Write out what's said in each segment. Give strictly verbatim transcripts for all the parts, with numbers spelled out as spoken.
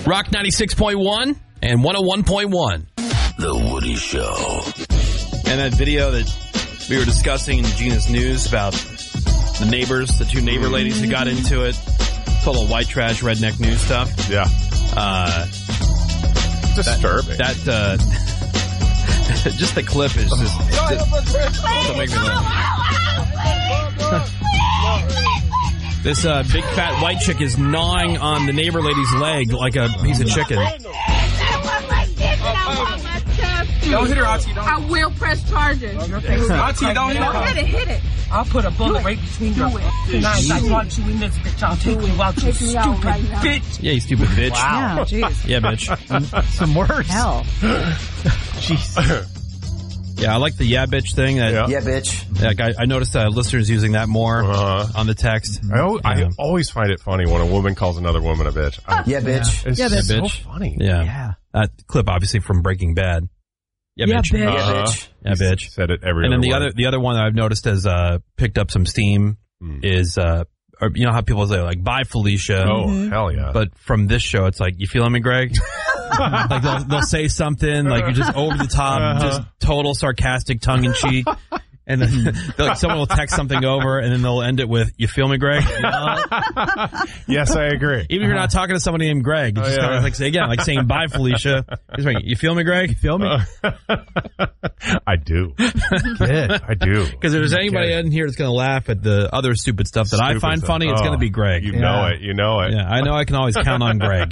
Rock ninety-six point one and one oh one point one. The Woody Show. And that video that we were discussing in Gina's News about the neighbors, the two neighbor ladies who got into it. Total white trash, redneck news stuff. Yeah. Uh, Disturbing. That, that uh, just the clip is just, just don't make me laugh. This uh, big fat white chick is gnawing on the neighbor lady's leg like a piece of chicken. Don't hit her, Auntie. Don't. I will press charges. Auntie, don't hit her. Don't hit it, hit it. I'll put a bullet right between your eyes. I want you in this bitch. I'll take you out, you stupid right bitch. Yeah, you stupid bitch. Wow. Yeah, jeez. Yeah, bitch. Some words. Hell. Jeez. Yeah, I like the yeah, bitch thing. That, Yeah. Yeah, bitch. Like I, I noticed uh, listeners using that more Uh-huh. on the text. I, al- I Yeah. always find it funny when a woman calls another woman a bitch. I, Yeah, bitch. it's Yeah, just so bitch. funny. Yeah. Yeah. That clip, obviously, from Breaking Bad. Yeah, Yeah, bitch. bitch. Yeah, Uh-huh. bitch. Yeah, bitch. Said it every And then the word. other the other one that I've noticed has uh, picked up some steam Mm. is, uh, or, you know how people say, like, bye, Felicia. Oh, hell yeah. But from this show, it's like, you feeling me, Greg? Like, they'll, they'll say something, like, you're just over the top, Uh-huh. just total sarcastic tongue-in-cheek. And then like, someone will text something over, and then they'll end it with, you feel me, Greg? You know? Yes, I agree. Even if you're not talking to somebody named Greg, you Oh, just yeah. kind of like say, again, like saying bye, Felicia. Just like, you feel me, Greg? You feel me? I do. Good. I do. Because if there's anybody Okay. in here that's going to laugh at the other stupid stuff that I Stupid find stuff. funny, it's Oh, going to be Greg. You Yeah. know it. You know it. Yeah, I know I can always count on Greg.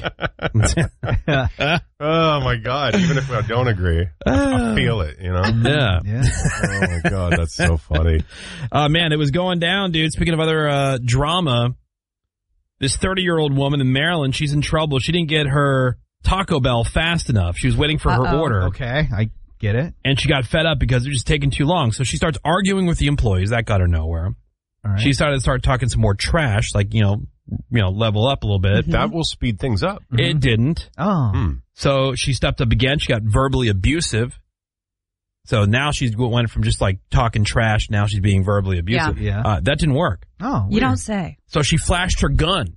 Oh, my God. Even if I don't agree, I feel it, you know? Yeah. Yeah. Oh, my God. That's so funny. Uh, man, it was going down, dude. Speaking of other uh, drama, this thirty-year-old woman in Maryland, she's in trouble. She didn't get her Taco Bell fast enough. She was waiting for her Uh-oh. order. Okay, I get it. And she got fed up because it was just taking too long. So she starts arguing with the employees. That got her nowhere. All right. She decided to start talking some more trash, like, you know, you know, level up a little bit. That will speed things up. It didn't. Oh. Hmm. So she stepped up again. She got verbally abusive. So now she's went from just like talking trash. Now she's being verbally abusive. Yeah. Uh, that didn't work. Oh. You weird. don't say. So she flashed her gun.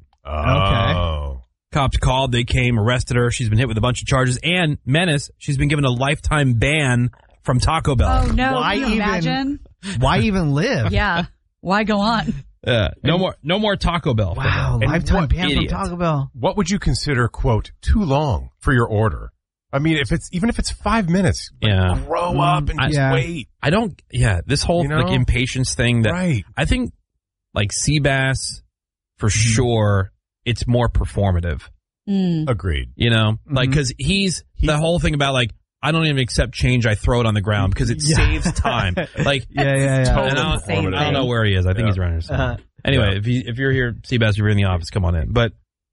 Oh. Cops called. They came, arrested her. She's been hit with a bunch of charges. And menace, she's been given a lifetime ban from Taco Bell. Oh, no. Why Can you even- imagine? Why even live? Yeah. Why go on? Uh, no more, no more Taco Bell. for Wow. her. And Lifetime what ban from idiot. Taco Bell. What would you consider, quote, too long for your order? I mean, if it's even if it's five minutes, like, Yeah. grow up and I- just yeah. wait. I don't. Yeah, this whole You know? like impatience thing. That Right. I think, like Seabass, for sure, it's more performative. Mm. Agreed. You know, like Mhm. because he's the whole thing about like I don't even accept change. I throw it on the ground because it Yeah. saves time. Like Yeah, yeah, yeah. Total and I, don't, performative. I don't know where he is. I think Yeah. he's around here somewhere. Uh-huh. Anyway, Yeah. if you if you're here, Seabass, you're in the office. Come on in. But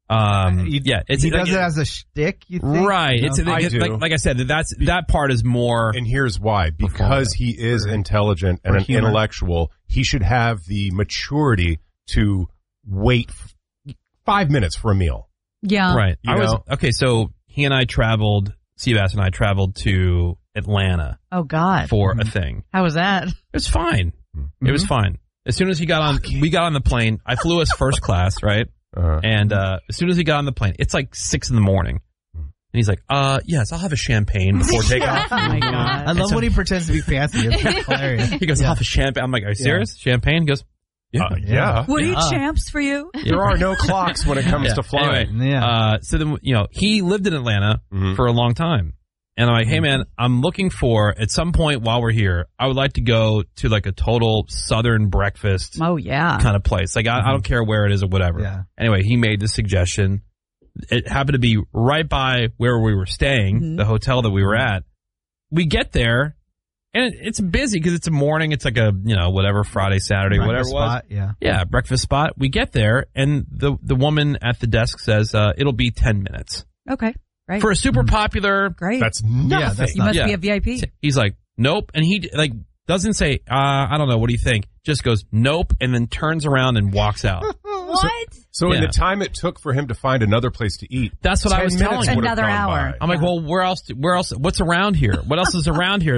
um, You- yeah, it's he like, does it as a shtick, you think? right. No? It's I like, do. like like I said, that's that part is more. And here's why. Because he is intelligent and For an humor. intellectual, he should have the maturity to wait f- five minutes for a meal. Yeah. Right. You I was know? okay. So he and I traveled. Seabass and I traveled to Atlanta Oh, God. for a thing. How was that? It was fine. It was fine. As soon as he got on, we got on the plane. I flew us first class, right? Uh, And uh, as soon as he got on the plane, it's like six in the morning, and he's like, "Uh, yes, I'll have a champagne before takeoff." Oh, my God. I love when he pretends to be fancy. It's hilarious. He goes, "I'll have a champagne." I'm like, "Are you serious? Champagne?" He goes, "Yeah." uh, yeah. Would Yeah. eat champs for you? There are no clocks when it comes Yeah. to flying. Anyway, Yeah. uh, so then you know he lived in Atlanta Mhm. for a long time, and I'm like, "Hey man, I'm looking for at some point while we're here, I would like to go to like a total Southern breakfast Oh, yeah. kind of place. Like I, I don't care where it is or whatever." Yeah. Anyway, he made the suggestion. It happened to be right by where we were staying, Mhm. the hotel that we were at. We get there, and it, it's busy because it's a morning. It's like a, you know, whatever, Friday, Saturday, whatever it was. Spot, yeah. Yeah, breakfast spot. We get there, and the the woman at the desk says, uh, it'll be ten minutes. Okay. Right. For a super popular, Great. That's nothing. Yeah, that's you must yeah. be a V I P. he's like, nope. And he, like, doesn't say, uh, I don't know, what do you think? Just goes, nope, and then turns around and walks out. What? So in Yeah. the time it took for him to find another place to eat, That's what I ten was minutes telling him. would have Another gone hour. by. I'm like, well, where else, where else, what's around here? What else is around here?